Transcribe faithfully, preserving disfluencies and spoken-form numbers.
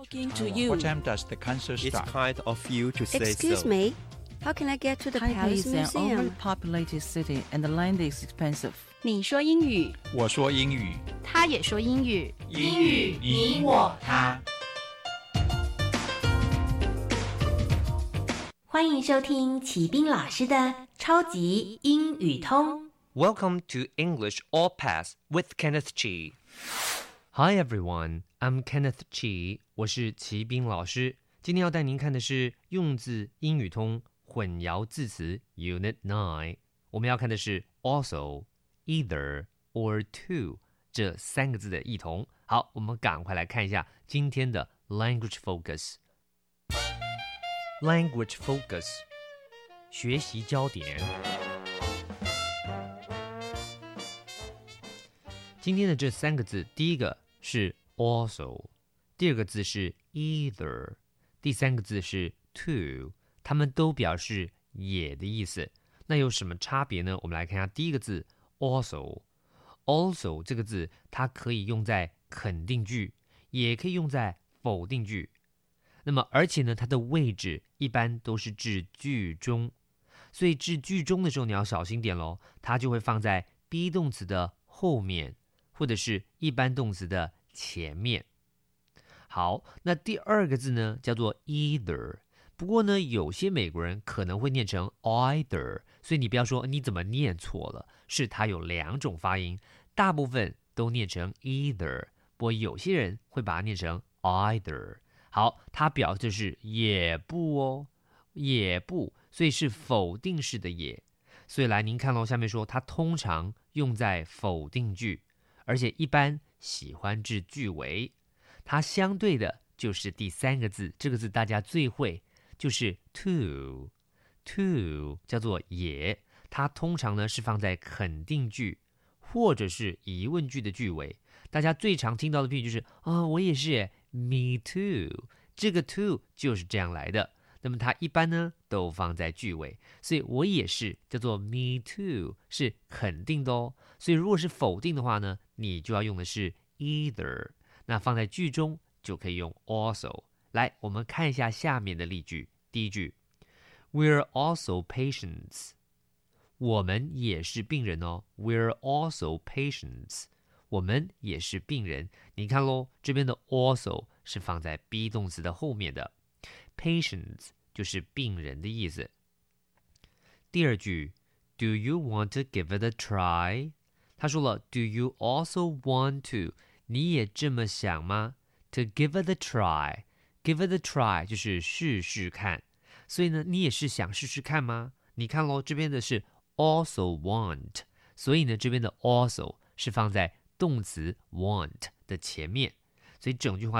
Talking to you. What time does the concert It's start? kind of you to say Excuse so. me, how can I get to the Taipei Palace is an Museum? overpopulated city and the land is expensive. 你说英语， 我说英语， 他也说英语， 英语你我他。 欢迎收听齐斌老师的超级英语通。 Welcome to English All Pass with Kenneth Chi. Hi everyone, I'm Kenneth Chi. 我是齐斌老师。今天要带您看的是用字英语通混淆字词 Unit nine。我们要看的是 also、either or to 这三个字的异同。好，我们赶快来看一下今天的 Language Focus。Language Focus 学习焦点。今天的这三个字，第一个是 also， 第二个字是 either， 第三个字是 to， 它们都表示也的意思。那有什么差别呢？我们来看一下第一个字 also。also 这个字它可以用在肯定句，也可以用在否定句。那么而且呢，它的位置一般都是至句中，所以至句中的时候你要小心点咯，它就会放在 be 动词的后面，或者是一般动词的前面。好，那第二个字呢叫做 either， 不过呢有些美国人可能会念成 either， 所以你不要说你怎么念错了，是它有两种发音，大部分都念成 either， 不过有些人会把它念成 either。好，它表示是也不哦，也不，所以是否定式的也。所以来您看咯，下面说它通常用在否定句，而且一般喜欢至句尾。它相对的就是第三个字，这个字大家最会，就是 to。 to 叫做也，它通常呢是放在肯定句或者是疑问句的句尾。大家最常听到的句就是啊、哦，我也是耶，me too， 这个 to 就是这样来的。那么它一般呢都放在句尾，所以我也是叫做 me too， 是肯定的哦。所以如果是否定的话呢，你就要用的是 either， 那放在句中就可以用 also。 来，我们看一下下面的例句。第一句 We're also patients， 我们也是病人哦。 We're also patients，我们也是病人。你看咯，这边的 also 是放在 be 动词的后面的， patients 就是病人的意思。第二句 Do you want to give it a try？ 他说了 Do you also want to， 你也这么想吗？ To give it a try， give it a try 就是试试看，所以呢你也是想试试看吗？你看咯，这边的是 also want， 所以呢这边的 also 是放在动词 want 的前面，所以整句话